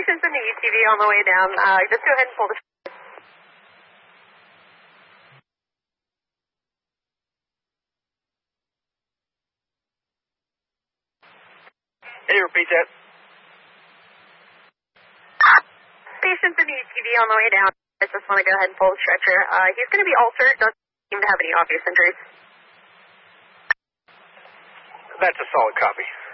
Patient's in the UTV on the way down. Just go ahead and pull the... Can you repeat that? Patient's in the UTV on the way down. I just want to go ahead and pull the stretcher. He's going to be altered. Doesn't seem to have any obvious injuries. That's a solid copy.